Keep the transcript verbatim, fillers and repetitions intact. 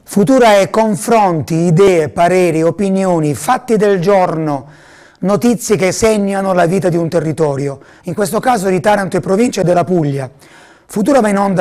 Futura è confronti, idee, pareri, opinioni, fatti del giorno, notizie che segnano la vita di un territorio, in questo caso di Taranto e provincia e della Puglia. Futura va in onda